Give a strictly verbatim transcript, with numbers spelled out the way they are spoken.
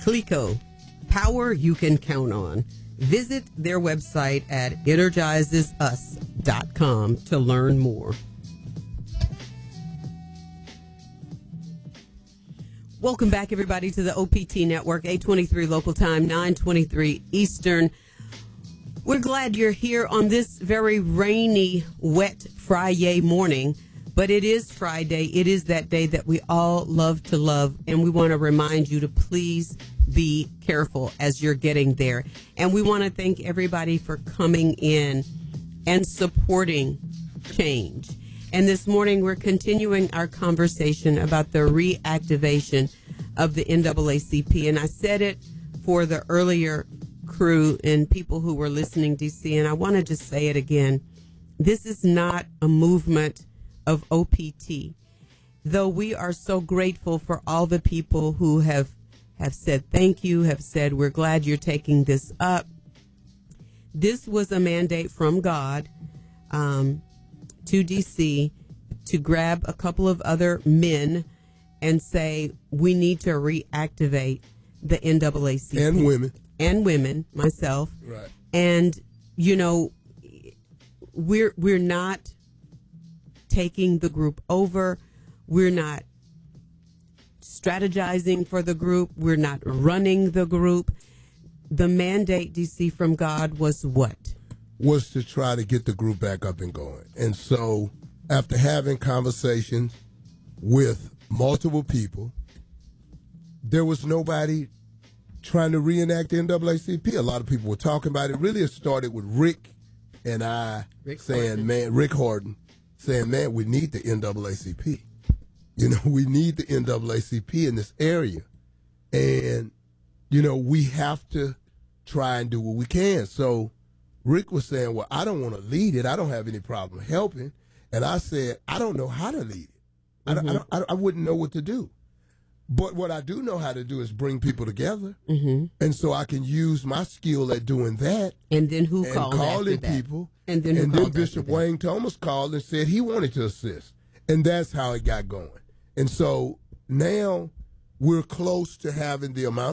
Cleco, power you can count on. Visit their website at energizes us dot com to learn more. Welcome back, everybody, to the O P T Network, eight twenty-three local time, nine twenty-three Eastern. We're glad you're here on this very rainy, wet Friday morning, but it is Friday. It is that day that we all love to love, and we want to remind you to please be careful as you're getting there. And we want to thank everybody for coming in and supporting change. And this morning, we're continuing our conversation about the reactivation of the N double A C P. And I said it for the earlier crew and people who were listening, D C, and I want to just say it again. This is not a movement of O P T. Though we are so grateful for all the people who have, have said thank you, have said we're glad you're taking this up. This was a mandate from God, um, to D C to grab a couple of other men and say we need to reactivate the N double A C P. And women. And women, myself. Right. And, you know, we're we're not taking the group over. We're not strategizing for the group. We're not running the group. The mandate, D C, from God was what? Was to try to get the group back up and going. And so after having conversations with multiple people, there was nobody trying to reenact the N double A C P. A lot of people were talking about it. Really, it started with Rick and I Rick saying, Horton. man, Rick Horton saying, man, we need the N double A C P. You know, we need the N double A C P in this area. And, you know, we have to try and do what we can. So Rick was saying, well, I don't want to lead it. I don't have any problem helping. And I said, I don't know how to lead it. I, Mm-hmm. don't, I, don't, I wouldn't know what to do. But what I do know how to do is bring people together. Mm-hmm. And so I can use my skill at doing that. And then who and called calling after that? people. And then, who and then called Bishop after that? Wayne Thomas called and said he wanted to assist. And that's how it got going. And so now we're close to having the amount